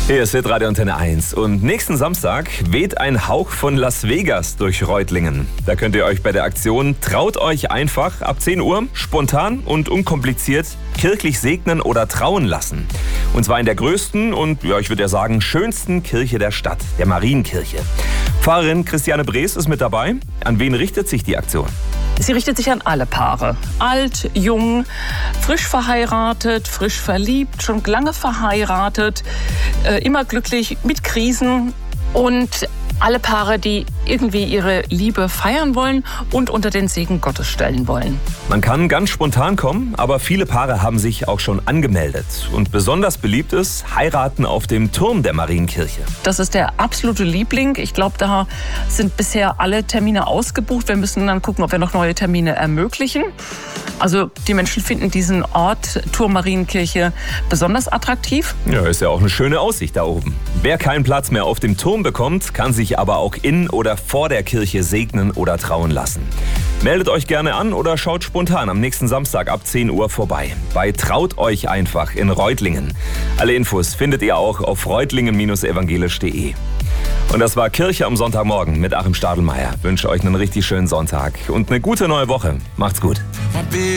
Hier ist Hitradio Antenne 1 und nächsten Samstag weht ein Hauch von Las Vegas durch Reutlingen. Da könnt ihr euch bei der Aktion Traut euch einfach ab 10 Uhr spontan und unkompliziert kirchlich segnen oder trauen lassen. Und zwar in der größten und, ich würde ja sagen, schönsten Kirche der Stadt, der Marienkirche. Pfarrerin Christiane Brees ist mit dabei. An wen richtet sich die Aktion? Sie richtet sich an alle Paare. Alt, jung, frisch verheiratet, frisch verliebt, schon lange verheiratet, immer glücklich, mit Krisen und alle Paare, die irgendwie ihre Liebe feiern wollen und unter den Segen Gottes stellen wollen. Man kann ganz spontan kommen, aber viele Paare haben sich auch schon angemeldet. Und besonders beliebt ist Heiraten auf dem Turm der Marienkirche. Das ist der absolute Liebling. Ich glaube, da sind bisher alle Termine ausgebucht. Wir müssen dann gucken, ob wir noch neue Termine ermöglichen. Also die Menschen finden diesen Ort Turm Marienkirche besonders attraktiv. Ja, ist ja auch eine schöne Aussicht da oben. Wer keinen Platz mehr auf dem Turm bekommt, kann sich aber auch in oder vor der Kirche segnen oder trauen lassen. Meldet euch gerne an oder schaut spontan am nächsten Samstag ab 10 Uhr vorbei. Bei Traut euch einfach in Reutlingen. Alle Infos findet ihr auch auf reutlingen-evangelisch.de. Und das war Kirche am Sonntagmorgen mit Achim Stadelmeier. Ich wünsche euch einen richtig schönen Sonntag und eine gute neue Woche. Macht's gut.